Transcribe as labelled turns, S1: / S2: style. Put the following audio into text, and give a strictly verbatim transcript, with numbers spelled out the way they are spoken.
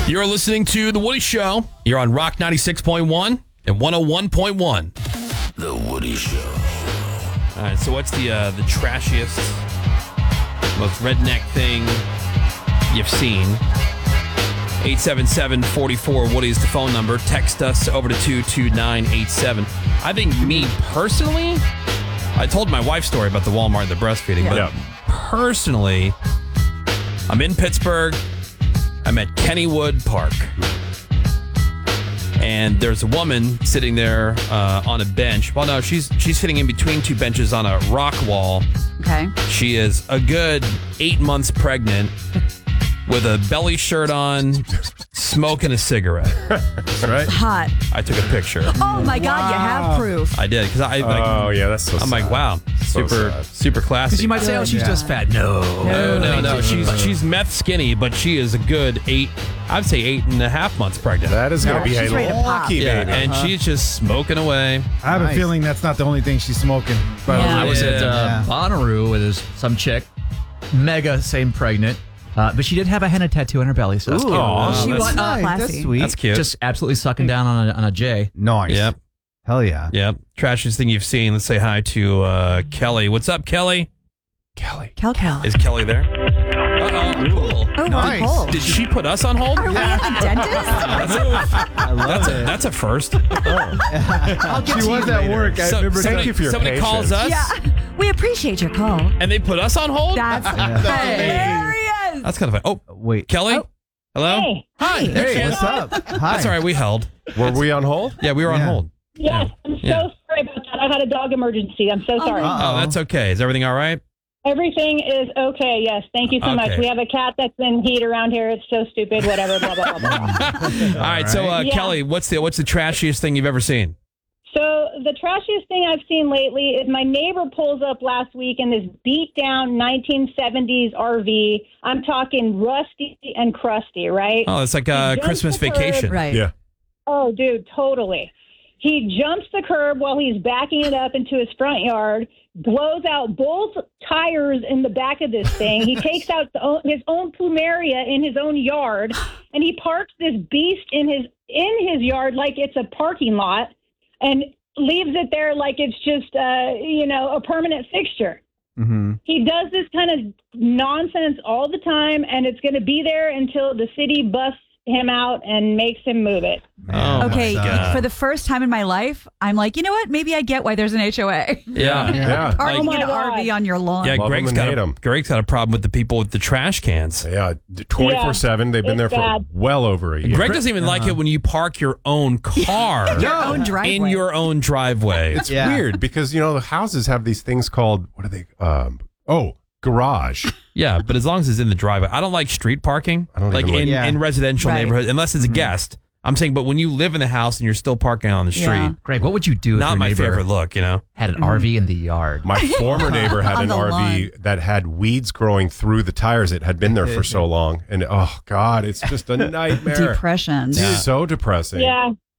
S1: You're listening to The Woody Show. You're on Rock ninety-six point one and one oh one point one.
S2: The Woody Show.
S1: All right, so what's the uh, the trashiest, most redneck thing you've seen? eight seven seven, four four, Woody is the phone number. Text us over to two two nine eight seven. I think me personally, I told my wife's story about the Walmart and the breastfeeding, but
S3: Yeah.
S1: personally, I'm in Pittsburgh. I'm at Kennywood Park. And there's a woman sitting there uh, on a bench. Well, no, she's she's sitting in between two benches on a rock wall.
S4: Okay.
S1: She is a good eight months pregnant with a belly shirt on, smoking a cigarette.
S3: That's right.
S4: Hot.
S1: I took a picture.
S4: Oh my God, you have proof.
S1: I did because I. Like,
S3: Oh, yeah, that's so
S1: I'm like,
S3: sad.
S1: wow,
S3: So
S1: super,
S3: sad.
S1: super classy.
S5: Because you might say, oh, she's
S4: Yeah.
S5: just fat. No.
S1: No, no, no. She's she's meth skinny, but she is a good eight. I'd say eight and a half months pregnant.
S3: That is going to be
S4: she's
S3: a
S4: ready to pop.
S3: lucky
S1: yeah,
S3: baby.
S1: and she's just smoking away.
S6: I have
S5: Nice.
S6: a feeling that's not the only thing she's smoking. But
S4: Yeah.
S5: I was at uh,
S6: Yeah.
S5: Bonnaroo with this, some chick, mega same pregnant, uh, but she did have a henna tattoo on her belly. So that's cute.
S1: Aw,
S4: She
S1: that's-
S4: was uh,
S6: Nice,
S4: classy.
S6: that's sweet.
S1: That's cute.
S5: Just absolutely sucking down on a, on a J.
S6: Nice.
S1: Yep,
S6: Hell yeah.
S1: yep. Trashiest thing you've seen. Let's say hi to uh, Kelly. What's up, Kelly?
S6: Kelly.
S4: Kel Kel.
S1: Is Kelly there? Uh oh, cool.
S4: Oh,
S6: Nice.
S4: we're cold.
S1: Did she put us on hold?
S4: Are we at the dentist?
S1: That's a, that's a, that's a first.
S6: She was at work. I
S1: So-
S6: remember.
S1: somebody
S3: you for your
S1: somebody calls
S3: patience.
S1: us
S4: Yeah. We appreciate your call.
S1: and they put us on hold?
S4: That's hilarious.
S1: That's kind of fun. Oh,
S6: Wait.
S1: Kelly?
S4: Oh.
S1: Hello?
S7: Hey,
S4: Hi.
S6: Hey, what's up? Hi.
S1: That's all right. We held.
S3: Were we on hold?
S1: Yeah, we were on
S6: Yeah.
S1: hold.
S7: yes, I'm so
S1: Yeah.
S7: sorry about that. I had a dog emergency. I'm so sorry.
S6: Uh-oh.
S1: Oh, that's okay. Is everything all right?
S7: Everything is okay. Yes, thank you so much.
S1: Okay.
S7: We have a cat that's been heat around here. It's so stupid. Whatever. Blah blah blah blah.
S1: All right. So, uh,
S7: Yeah.
S1: Kelly, what's the what's the trashiest thing you've ever seen?
S7: So the trashiest thing I've seen lately is my neighbor pulls up last week in this beat down nineteen seventies R V. I'm talking rusty and crusty, right?
S1: Oh, it's like a
S7: He
S1: Christmas
S7: jumps the curb.
S1: vacation.
S4: Right.
S3: Yeah.
S7: Oh, dude, totally. He jumps the curb while he's backing it up into his front yard, blows out both tires in the back of this thing. He takes out the, own- his own plumeria in his own yard, and he parks this beast in his in his yard like it's a parking lot, and leaves it there like it's just uh, you know a permanent fixture.
S6: Mm-hmm.
S7: He does this kind of nonsense all the time, and it's going to be there until the city busts him out and makes him move it.
S1: Oh,
S4: Okay,
S1: my God.
S4: for the first time in my life, I'm like, you know what? Maybe I get why there's an H O A.
S1: Yeah.
S3: Yeah.
S4: Parking
S7: Oh my
S4: an
S7: God.
S4: R V on your lawn.
S1: Yeah,
S3: Love 'em
S1: Greg's
S3: and
S1: got
S3: hate
S1: a,
S3: 'em.
S1: Greg's got a problem with the people with the trash cans.
S3: Yeah. twenty-four seven. They've been there
S7: It's
S3: for
S7: bad.
S3: well over a year.
S1: Greg doesn't even like it when you park your own car
S4: Your own driveway.
S1: in your own driveway.
S3: It's
S6: Yeah.
S3: weird because, you know, the houses have these things called, what are they? Um, oh, garage.
S1: Yeah, but as long as it's in the driveway. I don't like street parking.
S3: I don't
S1: like
S3: even
S1: in,
S3: like-
S6: Yeah.
S1: in residential
S4: Right.
S1: neighborhoods, unless it's a guest. I'm saying, but when you live in the house and you're still parking on the street,
S4: Yeah.
S5: Greg, what would you do if
S1: not
S5: your
S1: my
S5: neighbor
S1: favorite look, you know?
S5: had an R V in the yard?
S3: My former neighbor had
S4: On
S3: an
S4: the
S3: R V
S4: lawn.
S3: that had weeds growing through the tires. It had been there for so long. And oh, God, it's just a nightmare.
S4: Depression.
S3: It's so depressing.
S7: Yeah.